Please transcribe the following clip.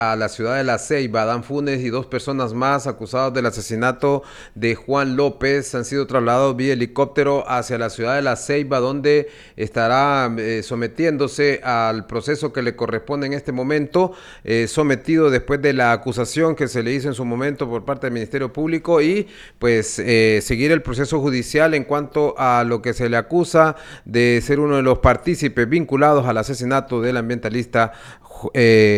A la ciudad de La Ceiba. Adán Funes y dos personas más acusados del asesinato de Juan López han sido trasladados vía helicóptero hacia la ciudad de La Ceiba, donde estará sometiéndose al proceso que le corresponde en este momento, sometido después de la acusación que se le hizo en su momento por parte del Ministerio Público y pues seguir el proceso judicial en cuanto a lo que se le acusa de ser uno de los partícipes vinculados al asesinato del ambientalista